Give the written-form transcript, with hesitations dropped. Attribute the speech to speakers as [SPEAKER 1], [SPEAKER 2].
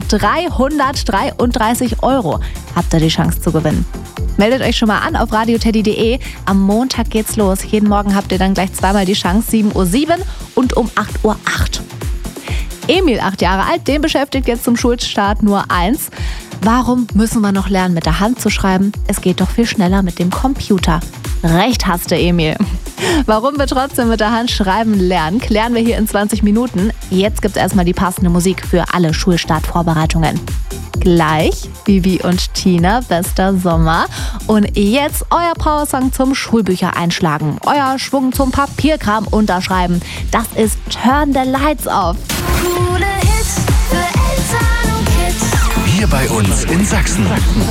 [SPEAKER 1] 333 € habt ihr die Chance zu gewinnen. Meldet euch schon mal an auf radioteddy.de. Am Montag geht's los. Jeden Morgen habt ihr dann gleich zweimal die Chance, 7:07 Uhr und um 8:08 Uhr. Emil, 8 Jahre alt, den beschäftigt jetzt zum Schulstart nur eins. Warum müssen wir noch lernen, mit der Hand zu schreiben? Es geht doch viel schneller mit dem Computer. Recht hast du, Emil. Warum wir trotzdem mit der Hand schreiben lernen, klären wir hier in 20 Minuten. Jetzt gibt's erstmal die passende Musik für alle Schulstartvorbereitungen. Gleich Bibi und Tina, Bester Sommer. Und jetzt euer Powersong zum Schulbücher einschlagen. Euer Schwung zum Papierkram unterschreiben. Das ist Turn the Lights Off.
[SPEAKER 2] Coole Hits für Eltern und Kids.
[SPEAKER 3] Hier bei uns in Sachsen.